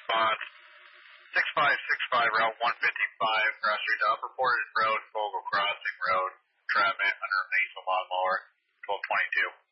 response. 6565 Route 155, cross street to Upper Portage Road, Vogel Crossing Road, traffic underneath the lawnmower, 1222.